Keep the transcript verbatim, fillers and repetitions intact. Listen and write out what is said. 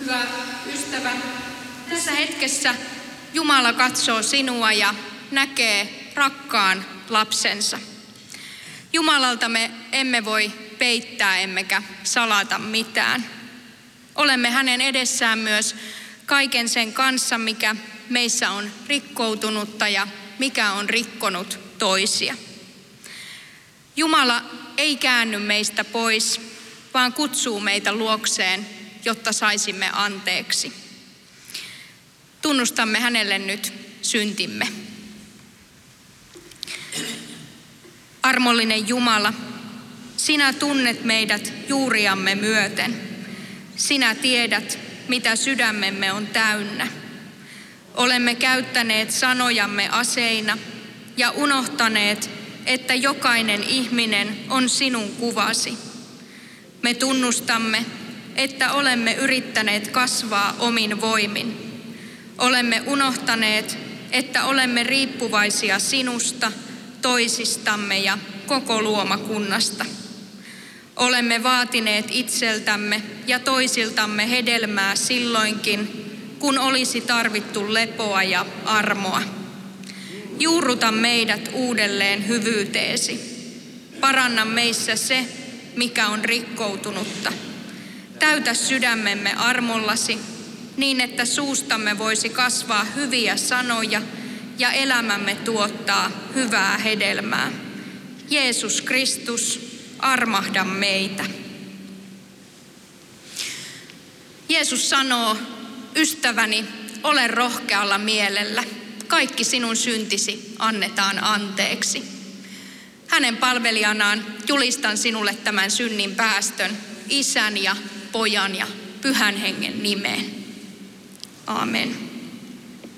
Hyvä ystävä, tässä hetkessä Jumala katsoo sinua ja näkee rakkaan lapsensa. Jumalalta me emme voi peittää emmekä salata mitään. Olemme hänen edessään myös kaiken sen kanssa, mikä meissä on rikkoutunutta ja mikä on rikkonut toisia. Jumala ei käänny meistä pois, vaan kutsuu meitä luokseen, jotta saisimme anteeksi. Tunnustamme hänelle nyt syntimme. Armollinen Jumala, sinä tunnet meidät juuriamme myöten. Sinä tiedät, mitä sydämemme on täynnä. Olemme käyttäneet sanojamme aseina ja unohtaneet, että jokainen ihminen on sinun kuvasi. Me tunnustamme, että olemme yrittäneet kasvaa omin voimin. Olemme unohtaneet, että olemme riippuvaisia sinusta, toisistamme ja koko luomakunnasta. Olemme vaatineet itseltämme ja toisiltamme hedelmää silloinkin, kun olisi tarvittu lepoa ja armoa. Juurruta meidät uudelleen hyvyyteesi. Paranna meissä se, mikä on rikkoutunutta. Täytä sydämemme armollasi, niin että suustamme voisi kasvaa hyviä sanoja ja elämämme tuottaa hyvää hedelmää. Jeesus Kristus, armahda meitä. Jeesus sanoo, ystäväni, ole rohkealla mielellä. Kaikki sinun syntisi annetaan anteeksi. Hänen palvelijanaan julistan sinulle tämän synnin päästön Isän ja Pojan ja Pyhän Hengen nimeen. Aamen.